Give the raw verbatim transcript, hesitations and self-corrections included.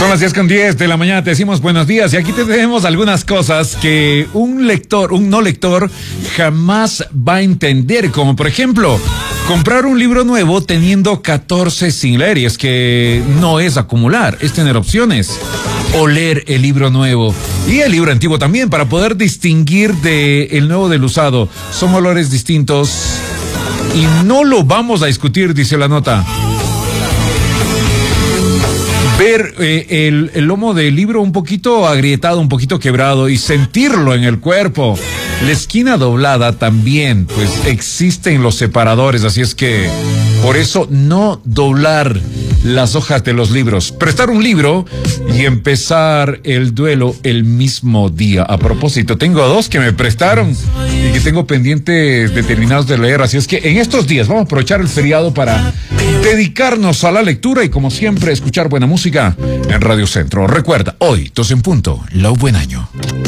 Son las diez con diez de la mañana, te decimos buenos días y aquí te tenemos algunas cosas que un lector, un no lector jamás va a entender, como por ejemplo, comprar un libro nuevo teniendo catorce sin leer, y es que no es acumular, es tener opciones. Oler el libro nuevo y el libro antiguo también para poder distinguir de el nuevo del usado. Son olores distintos y no lo vamos a discutir, dice la nota. Ver eh, el, el lomo del libro un poquito agrietado, un poquito quebrado y sentirlo en el cuerpo. La esquina doblada también, pues existen los separadores, así es que por eso no doblar las hojas de los libros. Prestar un libro y empezar el duelo el mismo día. A propósito, tengo dos que me prestaron y que tengo pendientes determinados de leer, así es que en estos días vamos a aprovechar el feriado para dedicarnos a la lectura y, como siempre, escuchar buena música en Radio Centro. Recuerda, hoy, dos en punto, Lo Buen Año.